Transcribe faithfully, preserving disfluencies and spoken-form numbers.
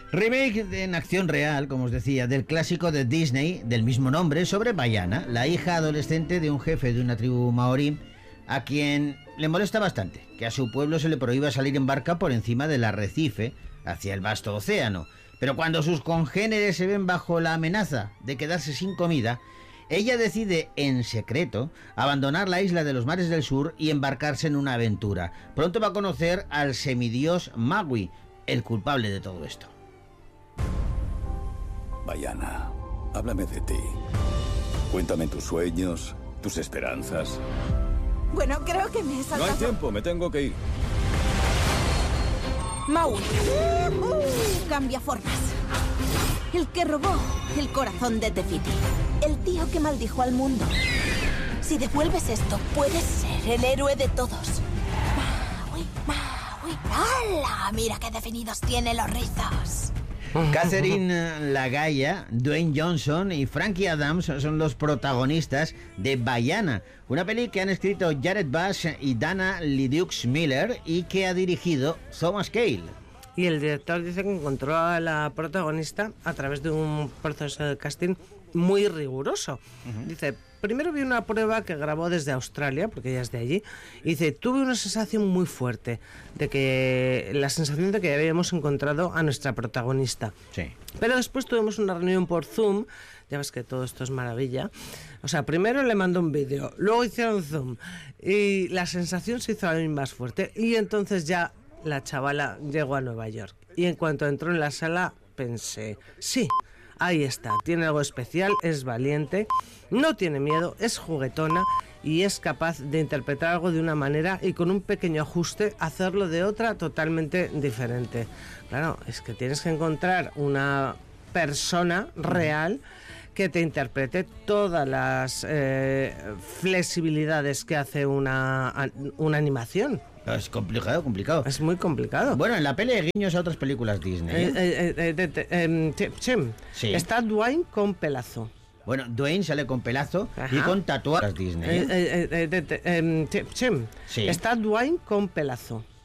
Remake en acción real, como os decía, del clásico de Disney del mismo nombre sobre Vaiana, la hija adolescente de un jefe de una tribu maorí a quien le molesta bastante que a su pueblo se le prohíba salir en barca por encima del arrecife hacia el vasto océano. Pero cuando sus congéneres se ven bajo la amenaza de quedarse sin comida, ella decide en secreto abandonar la isla de los mares del sur y embarcarse en una aventura. Pronto va a conocer al semidios Magui, el culpable de todo esto. Vaiana, háblame de ti. Cuéntame tus sueños, tus esperanzas. Bueno, creo que me he saltado... No hay tiempo, me tengo que ir. Maui. Uh-huh. Cambia formas. El que robó el corazón de Te-Fiti. El tío que maldijo al mundo. Si devuelves esto, puedes ser el héroe de todos. Maui, Maui. ¡Hala! Mira qué definidos tiene los rizos. Catherine Lagaya, Dwayne Johnson y Frankie Adams son los protagonistas de Vaiana, una peli que han escrito Jared Bush y Dana Leduc Miller y que ha dirigido Thomas Kail. Y el director dice que encontró a la protagonista a través de un proceso de casting muy riguroso. Uh-huh. Dice, primero vi una prueba que grabó desde Australia, porque ella es de allí, y dice, tuve una sensación muy fuerte, de que la sensación de que habíamos encontrado a nuestra protagonista. Sí. Pero después tuvimos una reunión por Zoom, ya ves que todo esto es maravilla. O sea, primero le mandó un vídeo, luego hicieron Zoom, y la sensación se hizo aún más fuerte, y entonces ya la chavala llegó a Nueva York. Y en cuanto entró en la sala, pensé, sí, ahí está, tiene algo especial, es valiente, no tiene miedo, es juguetona y es capaz de interpretar algo de una manera y con un pequeño ajuste hacerlo de otra totalmente diferente. Claro, es que tienes que encontrar una persona real que te interprete todas las eh, flexibilidades que hace una, una animación. Es complicado, complicado. Es muy complicado. Bueno, en la peli hay guiños a otras películas Disney. ¿eh? Eh, eh, eh, eh, eh, eh, sí. Sí. Está Dwayne con pelazo. Bueno, Dwayne sale con pelazo. Ajá. Y con tatuajes Disney. ¿eh? Eh, eh, eh, eh, eh, sí. Sí. Está Dwayne con pelazo.